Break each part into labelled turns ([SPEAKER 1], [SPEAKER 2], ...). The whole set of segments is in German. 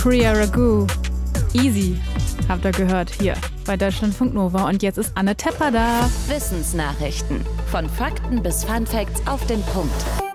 [SPEAKER 1] Korea Ragu. Easy, habt ihr gehört, hier bei Deutschlandfunk Nova. Und jetzt ist Anne Tepper da.
[SPEAKER 2] Wissensnachrichten. Von Fakten bis Funfacts auf den Punkt.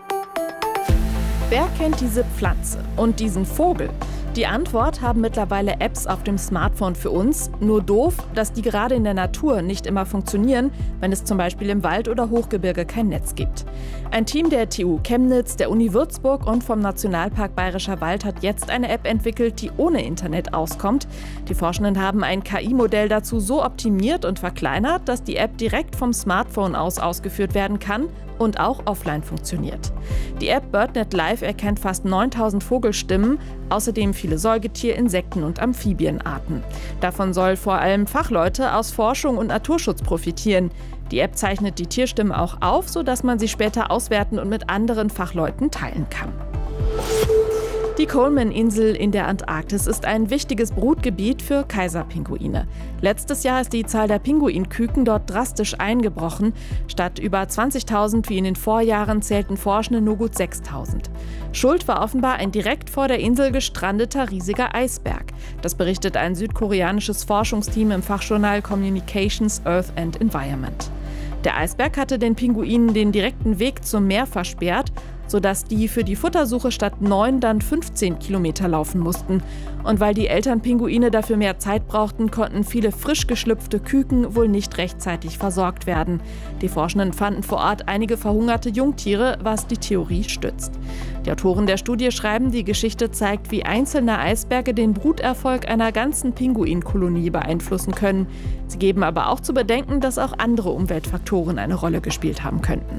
[SPEAKER 3] Wer kennt diese Pflanze und diesen Vogel? Die Antwort haben mittlerweile Apps auf dem Smartphone für uns. Nur doof, dass die gerade in der Natur nicht immer funktionieren, wenn es zum Beispiel im Wald oder Hochgebirge kein Netz gibt. Ein Team der TU Chemnitz, der Uni Würzburg und vom Nationalpark Bayerischer Wald hat jetzt eine App entwickelt, die ohne Internet auskommt. Die Forschenden haben ein KI-Modell dazu so optimiert und verkleinert, dass die App direkt vom Smartphone aus ausgeführt werden kann und auch offline funktioniert. Die App BirdNet Live erkennt fast 9000 Vogelstimmen, außerdem viele Säugetier-, Insekten- und Amphibienarten. Davon soll vor allem Fachleute aus Forschung und Naturschutz profitieren. Die App zeichnet die Tierstimmen auch auf, sodass man sie später auswerten und mit anderen Fachleuten teilen kann. Die Coleman-Insel in der Antarktis ist ein wichtiges Brutgebiet für Kaiserpinguine. Letztes Jahr ist die Zahl der Pinguinküken dort drastisch eingebrochen. Statt über 20.000 wie in den Vorjahren zählten Forschende nur gut 6.000. Schuld war offenbar ein direkt vor der Insel gestrandeter riesiger Eisberg. Das berichtet ein südkoreanisches Forschungsteam im Fachjournal Communications, Earth and Environment. Der Eisberg hatte den Pinguinen den direkten Weg zum Meer versperrt, sodass die für die Futtersuche statt 9 dann 15 Kilometer laufen mussten. Und weil die Elternpinguine dafür mehr Zeit brauchten, konnten viele frisch geschlüpfte Küken wohl nicht rechtzeitig versorgt werden. Die Forschenden fanden vor Ort einige verhungerte Jungtiere, was die Theorie stützt. Die Autoren der Studie schreiben, die Geschichte zeigt, wie einzelne Eisberge den Bruterfolg einer ganzen Pinguinkolonie beeinflussen können. Sie geben aber auch zu bedenken, dass auch andere Umweltfaktoren eine Rolle gespielt haben könnten.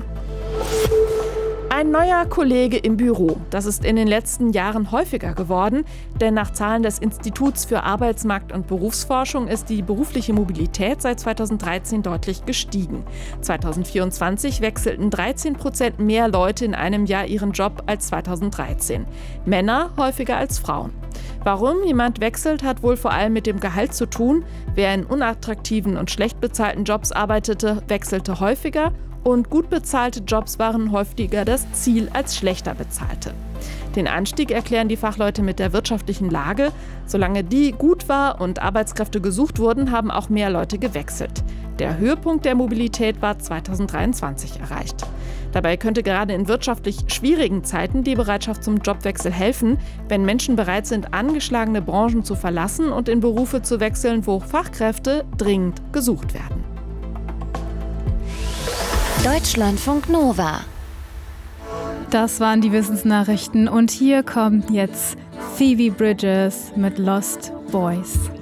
[SPEAKER 3] Ein neuer Kollege im Büro. Das ist in den letzten Jahren häufiger geworden, denn nach Zahlen des Instituts für Arbeitsmarkt- und Berufsforschung ist die berufliche Mobilität seit 2013 deutlich gestiegen. 2024 wechselten 13% mehr Leute in einem Jahr ihren Job als 2013. Männer häufiger als Frauen. Warum jemand wechselt, hat wohl vor allem mit dem Gehalt zu tun. Wer in unattraktiven und schlecht bezahlten Jobs arbeitete, wechselte häufiger. Und gut bezahlte Jobs waren häufiger das Ziel als schlechter bezahlte. Den Anstieg erklären die Fachleute mit der wirtschaftlichen Lage. Solange die gut war und Arbeitskräfte gesucht wurden, haben auch mehr Leute gewechselt. Der Höhepunkt der Mobilität war 2023 erreicht. Dabei könnte gerade in wirtschaftlich schwierigen Zeiten die Bereitschaft zum Jobwechsel helfen, wenn Menschen bereit sind, angeschlagene Branchen zu verlassen und in Berufe zu wechseln, wo Fachkräfte dringend gesucht werden.
[SPEAKER 2] Deutschlandfunk Nova.
[SPEAKER 1] Das waren die Wissensnachrichten und hier kommt jetzt Phoebe Bridgers mit Lost Boys.